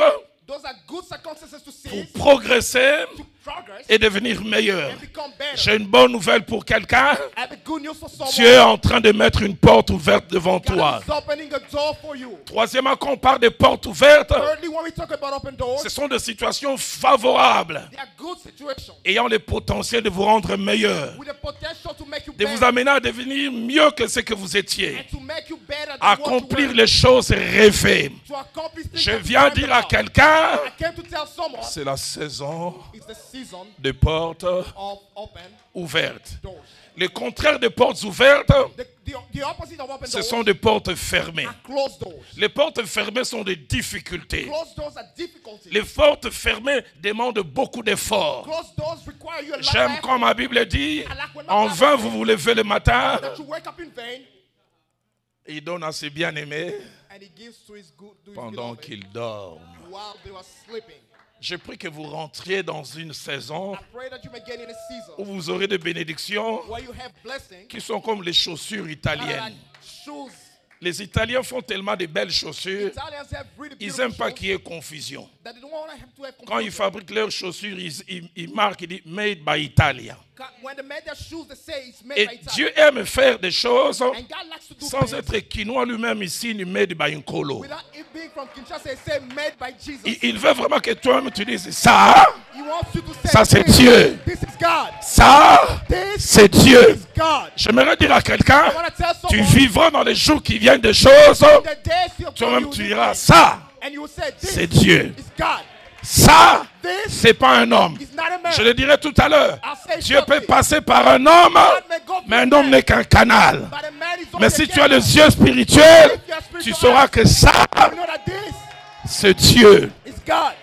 Those are good circumstances to pour seize, progresser to progress, et devenir meilleur. and become better. J'ai une bonne nouvelle pour quelqu'un. I have a good news for someone. Dieu est en train de mettre une porte ouverte devant God toi. is opening a door for you. Troisièmement, quand on parle de portes ouvertes, Thirdly, when we talk about open doors, ce sont des situations favorables, they are good situations ayant le potentiel de vous rendre meilleur, with the potential to make you de vous better amener à devenir mieux que ce que vous étiez, and to make you better than what you accomplir were. les choses rêvées. To accomplish things Je that you viens dreamt dire à about. quelqu'un, I came to tell someone c'est la saison it's the season des portes of open ouvertes. doors. Le contraire des portes ouvertes, The, the, the opposite of open ce doors sont des portes fermées. are closed doors. Les portes fermées sont des difficultés. Closed doors are difficulties. Les portes fermées demandent beaucoup d'efforts. Closed doors require you a lot of J'aime effort. quand ma Bible dit, en vain vous vous levez le matin, That you wake up in vain et il donne à ses bien-aimés and he gives to his good to his pendant beloved qu'ils dorment. while they were sleeping. Je prie que vous rentriez dans une saison I pray that you may get in a season où vous aurez des bénédictions where you have blessings qui sont comme les chaussures that are like italiennes. shoes. Les Italiens font tellement de belles chaussures, Italians have really ils beautiful n'aiment pas shoes qu'il y ait confusion. that they don't want to have to have Quand ils confusion. fabriquent leurs chaussures, ils, ils, ils marquent, ils disent Made by Italia. When they make their shoes, they say it's made Et by Italy. Dieu aime faire des choses And God likes to do sans things être quinois lui-même ici, ni made by Nkolo. without it being from Kinshasa. It say made by Jesus. Il, il veut vraiment que toi-même tu dises ça, He wants you to say, ça c'est this, Dieu. this is God. Ça, This c'est Dieu. is God. J'aimerais dire à quelqu'un, I want to tell tu someone vivras dans les jours qui viennent des choses, the days you toi-même you tu will diras live, ça, and you will say, this c'est Dieu. is God. Ça, This c'est pas un homme. is not a man. Je le dirai tout à l'heure. I'll say Dieu peut shortly. passer par un homme, God may go mais un through homme man, n'est qu'un canal. but a man is Mais only si a tu as channel. les yeux spirituels, tu sauras que ça, You know that this c'est Dieu. is God.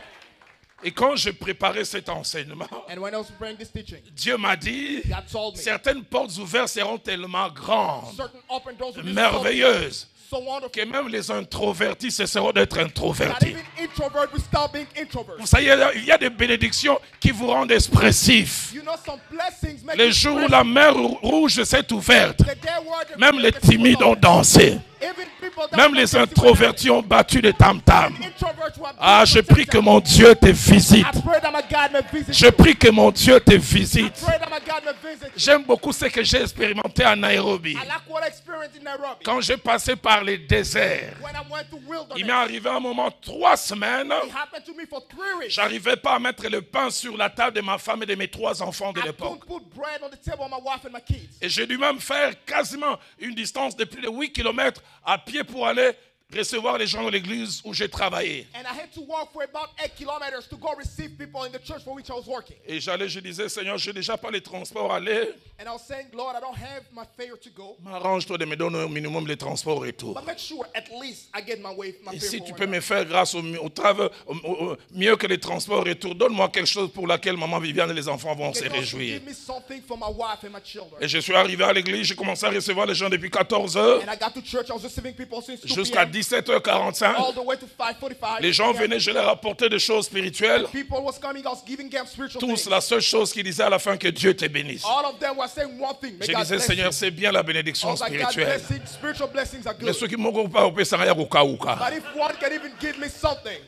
Et quand je préparais cet enseignement, And when I was praying this teaching, Dieu m'a dit, God told me certaines portes ouvertes seront tellement grandes, certain open doors will be merveilleuses, so, so wonderful que même les introvertis cesseront d'être that introvertis. even introvert will stop being introvert. Vous savez, il y a des bénédictions qui vous rendent expressifs. You know some blessings make Les you jours où express la mer rouge s'est ouverte, the day where the- même les the- timides ont dansé. Even people that Même don't les festival introvertis ont battu des tam-tams. dance, introverts who are Ah, je beautiful prie que sometimes. mon Dieu te visite. I pray that my God may visit Je you. prie que mon Dieu te I visite. pray that my God may visit you. J'aime beaucoup ce que j'ai expérimenté à Nairobi. I like what I experienced in Nairobi. Quand j'ai passé par les déserts, When I went to wilderness, il m'est arrivé un moment, trois semaines, it happened to me for three weeks. j'arrivais pas à mettre le pain sur la table de ma femme et de mes trois enfants de I l'époque. couldn't put bread on the table of my wife and my kids. Et j'ai dû même faire quasiment une distance de plus de huit kilomètres à pied pour aller recevoir les gens dans l'église où j'ai travaillé. And I had to walk for about eight kilometers to go receive people in the church for which I was working. Et j'allais, je disais, Seigneur, j'ai déjà pas les transports à aller. And I was saying, Lord, I don't have my fare to go, M'arrange-toi de me donner au minimum les transports et tout. but make sure at least I get my way, my Et fare si for tu one peux hour. me faire grâce au, au travail, au- au- au- mieux que les transports et tout, donne-moi quelque chose pour laquelle maman Viviane et les enfants vont se Can also réjouir. give me something for my wife and my children. Et je suis arrivé à l'église, j'ai commencé à recevoir les gens depuis quatorze heures And I got to church, I was receiving people since two jusqu'à p.m. dix-sept heures quarante-cinq. all the way to five forty-five. Les gens venaient, je leur apportais des choses spirituelles. People was coming, I was giving them spiritual Tous, things. la seule chose qu'ils disaient à la fin, que Dieu te bénisse. All of them were saying one thing. May Je God disais, bless Seigneur, you. c'est bien la I bénédiction was like, God spirituelle. blessing, spiritual blessings are Mais good. ceux qui m'ont pas opé, ça n'a rien au cas où cas. But if one can even give me something,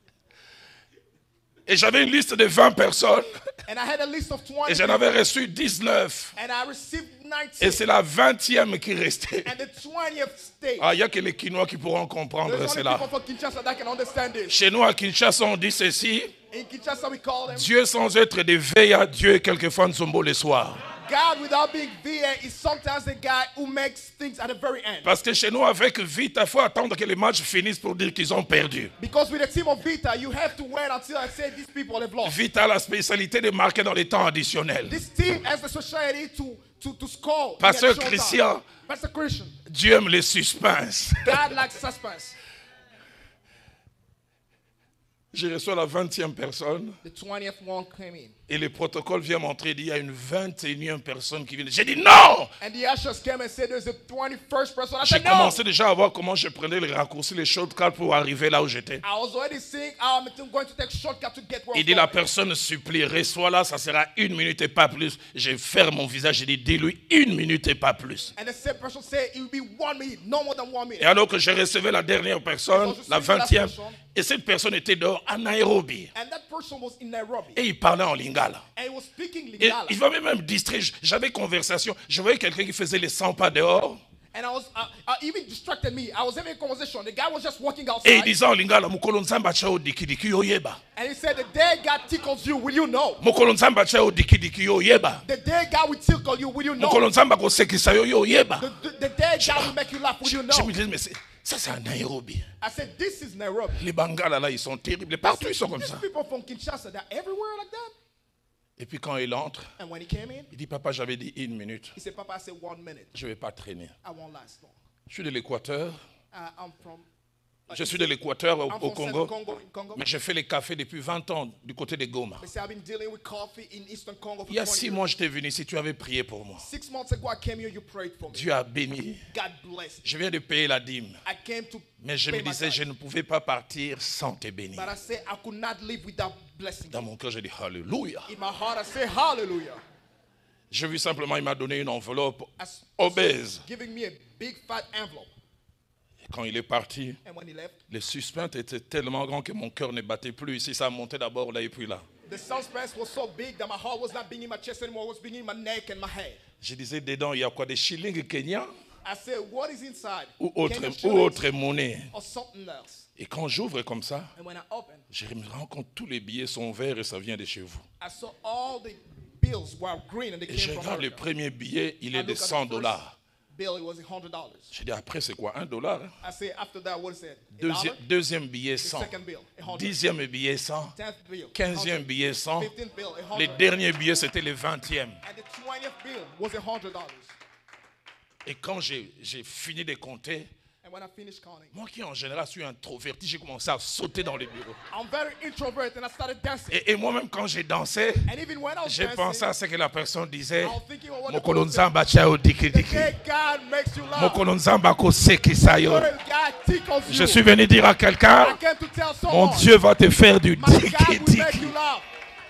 Et j'avais une liste de vingt personnes and I had a list of twenty, et j'en avais reçu dix-neuf. and I received Et nineteen, c'est la vingtième qui restait. and the twentieth stayed. Ah, il n'y a que les Quinois qui pourront comprendre There's only cela. people from Kinshasa that can understand this. Chez nous, à Kinshasa, on dit ceci. In Kinshasa, we call them Dieu sans être de veille à Dieu et quelquefois Nzombo le soir. God without being there is sometimes the guy who makes things at the very end. Parce que chez nous, avec Vita, il faut attendre que les matchs finissent pour dire qu'ils ont perdu. Because with the team of Vita, you have to wait until I say these people have lost. Vita a la spécialité de marquer dans les temps additionnels. This team has the society to, to, to score. in Pasteur the short Christian. time. Pastor Christian, Dieu aime les suspens. God likes suspense. J'ai reçu la vingtième personne. The twentieth one came in. Et le protocole vient montrer, il y a une vingt et unième personne qui vient. J'ai dit non! And the ushers came and said there's a twenty-first person. I J'ai said no. commencé déjà à voir comment je prenais les raccourcis, les shortcuts pour arriver là où j'étais. I was already seeing how I'm going to take shortcut to get where Il I'm dit, la going. personne supplie, reçois là, ça sera une minute et pas plus. Je ferme mon visage, j'ai dit, dis-lui une minute et pas plus. And the same person said it will be one minute, no more than one minute. Et alors que j'ai recevais la dernière personne, la vingtième, et cette personne était dehors à Nairobi. And that person was in Nairobi. Et il parlait en lingala. And he was speaking Et Lingala. il m'avait même distrait. J'avais conversation. Je voyais quelqu'un qui faisait les cent pas dehors. And I was uh, uh, even distracted me. I was having a conversation. The guy was just walking Et outside. il disait en lingala, Mukolo nzamba chao diki diki yo yeba. And he said, the day God tickles you, will you know? Mukolo nzamba chao diki diki yo yeba. The day God will tickle you, will you know? Mukolo nzamba ko sekisa yo yo yeba. The, the, the day God will make you laugh, will Je, you je know? me disais, mais c'est- ça c'est à Nairobi. I said, this is Nairobi. Les Bangala là, ils sont terribles. Partout ils sont comme These ça. people from Kinshasa, they're everywhere like that. Et puis quand il entre, And when he came in, il dit, papa, j'avais dit une minute. he said, Papa, I said one minute. Je ne vais pas traîner. I won't last long. Je suis de l'Équateur. Uh, I'm from, uh, Je suis de l'Équateur au, I'm au from Congo. Central Congo, in Congo. Mais j'ai fait les cafés depuis vingt ans du côté de Goma. They say I've been dealing with coffee in Eastern Congo for Il y a twenty six years. mois, j'étais venu ici, tu avais prié pour moi. Six months ago, I came here, you prayed for me. Dieu a béni. God bless you. Je viens de payer la dîme. I came to Mais je pay me my disais, tithe. je ne pouvais pas partir sans te bénir. But I said I could not live without blessing Dans you. mon cœur, j'ai dit, Alléluia. In my heart, I say hallelujah. J'ai vu simplement, il m'a donné une enveloppe As- obèse. Giving me a big fat envelope. Et quand il est parti, And when he left, le suspense était tellement grand que mon cœur ne battait plus. Ici, ça montait d'abord là et puis là. the suspense was so big that my heart was not beating in my chest anymore. It was beating in my neck and my head. Je disais, dedans, il y a quoi? Des shillings kenyans I said, what is inside? ou autre, Kenyan ou shillings autre monnaie? or something else? Et quand j'ouvre comme ça, And when I opened, je me rends compte que tous les billets sont verts et ça vient de chez vous. I saw all the bills were green and they Et je came from regarde le America. premier billet, il I est de look at the cent first dollars. bill, it was one hundred dollars. Je dis, après, c'est quoi? un dollar? hein? I said, after that, what is it? A Deuxième, dollar? deuxième billet, The cent. second bill, one hundred. Dixième billet, cent. Tenth bill, Quinzième one hundred. billet, cent. Fifteenth bill, one Les hundred. derniers billets, c'était les vingtième. And the twentieth bill was one hundred dollars. Et quand j'ai j'ai fini de compter, And when I finished counting, moi qui en général suis introverti, j'ai commencé à sauter dans les bureaux. I'm very introvert and I started dancing. Et, et moi-même, quand j'ai dansé, And even when I was j'ai dancing, pensé à ce que la personne disait. I was thinking of what the Mokolo person said. nzamba chao diki The diki. day God makes you laugh. Mokolo nzamba ko sekisa yo. When God tickles you. Je suis venu dire à I quelqu'un, came to tell mon someone, Dieu va te faire du my God diki will make diki. you laugh.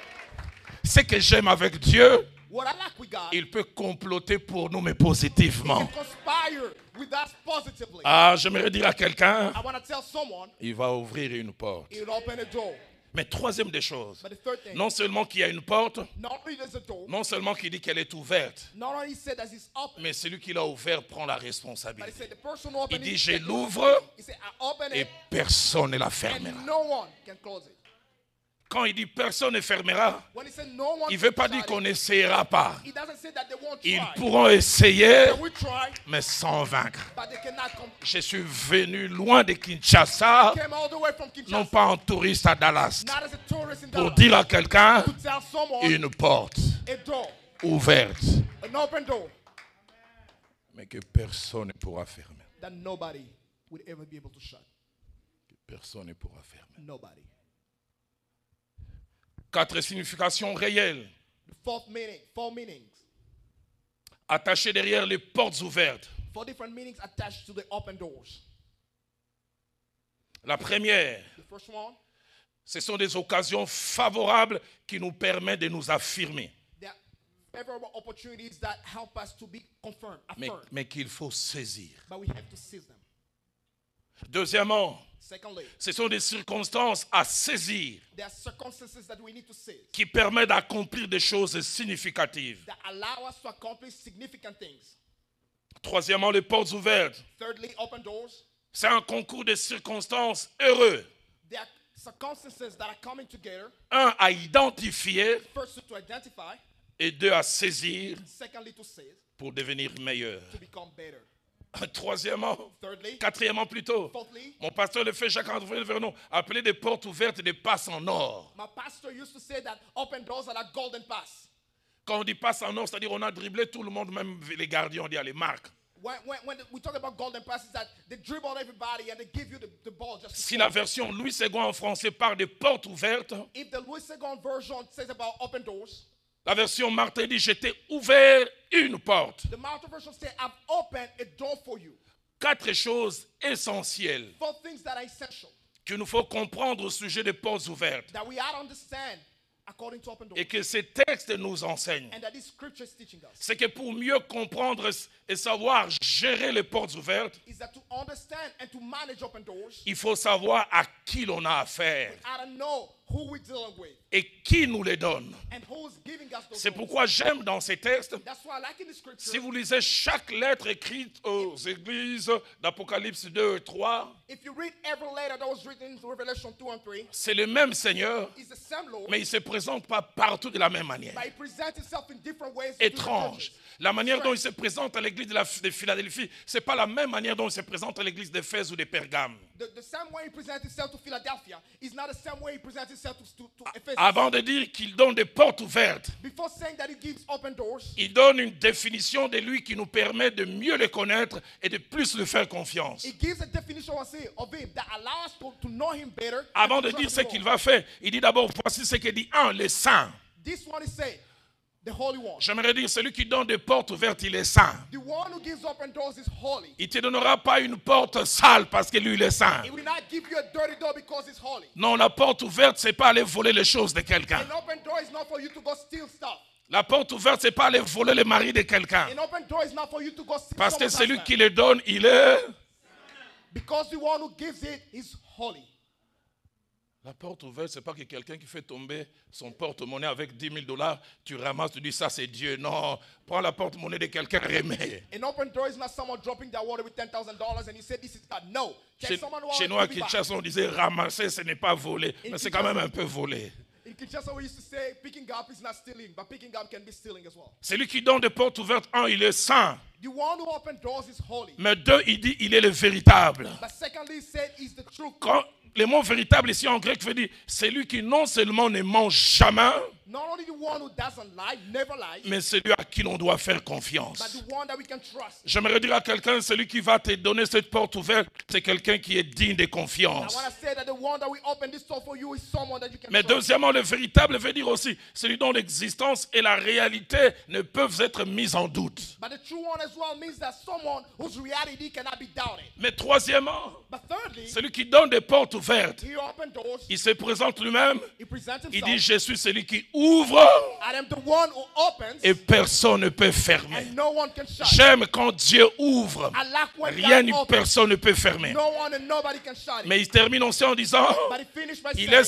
Ce que j'aime avec Dieu, What I like with God, il peut comploter pour nous, mais He positivement. can conspire with us positively. Ah, j'aimerais dire à quelqu'un, I want to tell someone, il va ouvrir une porte. He will open a door. Mais troisième des choses, But the third thing, non seulement qu'il y a une porte, not only there's a door, non seulement qu'il dit qu'elle est ouverte, not only he said that it's open, mais celui qui l'a ouvert prend la but he responsabilité. said the person who opened Il dit, it, je he l'ouvre said, I open et it personne ne la fermera. and no one can close it. Quand il dit personne ne fermera, When he said no one il ne veut pas can dire shut qu'on it, n'essayera pas. he doesn't say that they won't Ils try. pourront essayer, They will try, mais sans vaincre. but they cannot come. Je suis venu loin de Kinshasa, Came all the way from non Kinshasa, pas en touriste à Dallas, not as a tourist in pour Dallas, dire à quelqu'un to tell someone une porte a door, ouverte, an open door mais que personne ne pourra fermer. that nobody would ever be able to shut. Que personne ne pourra fermer. Nobody. Quatre significations réelles The fourth meaning, four meanings, attachées derrière les portes ouvertes. four different meanings attached to the open doors. La première, The first one, ce sont des occasions favorables qui nous permettent de nous affirmer, there are favorable opportunities that help us to be confirmed, mais, affirmed, mais qu'il faut saisir. but we have to seize them. Deuxièmement, Secondly, ce sont des circonstances à saisir there are circumstances that we need to seize qui permettent d'accomplir des choses significatives. that allow us to accomplish significant things. Troisièmement, les portes ouvertes. Thirdly, open doors. C'est un concours de circonstances heureux. There are circumstances that are coming together. Un, à identifier First, to identify. et deux, à saisir Secondly, to seize, pour devenir meilleur. to become better. Troisièmement, Thirdly, quatrièmement plutôt, fourthly, mon pasteur le fait Jacques-André Vernon, appeler des portes ouvertes des passes en or. my pastor used to say that open doors are like golden pass. Quand on dit passe en or, c'est-à-dire on a dribblé tout le monde, même les gardiens, on dit allez, marque. When, when, when we talk about golden passes, that they dribble everybody and they give you the, the ball just to Si score. la version Louis Second en français parle de portes ouvertes, If the Louis Second version says about open doors, la version Martin dit je t'ai ouvert une porte. the Martin version says, I've opened a door for you. Quatre choses essentielles Four things that are essential qu'il nous faut comprendre au sujet des portes ouvertes that we ought to understand according to open doors. et que ces textes nous enseignent. And that this scripture is teaching us. C'est que pour mieux comprendre et savoir gérer les portes ouvertes, Is that to understand and to manage open doors, il faut savoir à qui l'on a affaire we ought to know who we're dealing with et qui nous les donne. and who's giving us those C'est doors. pourquoi j'aime dans ces textes, That's why I like in the scripture, si vous lisez chaque lettre écrite aux églises d'Apocalypse deux et trois, if you read every letter that was written in Revelation two and three, c'est le même Seigneur, it's the same Lord, mais il ne se présente pas partout de la même manière. but he presents himself in different ways. to different Étrange. churches. La manière dont il se présente à l'église de, la, de Philadelphie, ce n'est pas la même manière dont il se présente à l'église d'Éphèse ou de Pergame. The, the same way he presents himself to Philadelphia is not the same way he presents himself to, to, to Ephesus. Avant de dire qu'il donne des portes ouvertes, Before saying that he gives open doors, il donne une définition de lui qui nous permet de mieux le connaître et de plus lui faire confiance. he gives a definition of him of him that allows us to, to know him better. Avant and de to dire trust ce him qu'il more. va faire, il dit d'abord, voici ce qu'il dit. Un, les saints. This one is saying, the Holy One. J'aimerais dire, celui qui donne des portes ouvertes, il est saint. The one who gives open doors is holy. Il ne te donnera pas une porte sale parce que lui, il est saint. He will not give you a dirty door because it's holy. Non, la porte ouverte, ce n'est pas aller voler les choses de quelqu'un. An open door is not for you to go steal stuff. La porte ouverte, ce n'est pas aller voler le mari de quelqu'un. An open door is not for you to go steal Parce que someone's celui husband. qui les donne, il est... Because the one who gives it is holy. La porte ouverte, ce n'est pas que quelqu'un qui fait tomber son porte-monnaie avec dix mille dollars, tu ramasses, tu dis ça c'est Dieu. Non, prends la porte-monnaie de quelqu'un, remets. An open door is not someone dropping their water with ten thousand dollars and you say this is God. No. Take Chez, someone who chez wants nous à to be back. Kinshasa, on disait ramasser, ce n'est pas voler. Mais c'est quand même un peu voler. In Kinshasa, we used to say picking up is not stealing, but picking up can be stealing as well. Celui qui donne des portes ouvertes, un, il est saint. The one who opens doors is holy. Mais deux, il dit, il est le véritable. But secondly, he said is the truth. Quand le mot véritable ici en grec veut dire celui qui non seulement ne mange jamais, Not only the one who doesn't lie, never lies, mais celui à qui l'on doit faire but confiance. the one that we can trust. J'aimerais dire à quelqu'un, celui qui va te donner cette porte ouverte, c'est quelqu'un qui est digne de I confiance. want to say that the one that we open this door for you is someone that you can Mais trust. deuxièmement, le véritable veut dire aussi celui dont l'existence et la réalité ne peuvent être mises en doute. But the true one as well means that someone whose reality cannot be doubted. Mais troisièmement, But thirdly, celui qui donne des portes ouvertes, he opens doors, il se présente lui-même, he presents il himself. dit je suis celui qui ouvre I am the one who opens et personne ne peut fermer. and no one can shut. J'aime quand Dieu ouvre, I like when rien God ni opens. personne ne peut fermer. No one and nobody can shut it. Mais il termine aussi en disant, But he finished by il saying, est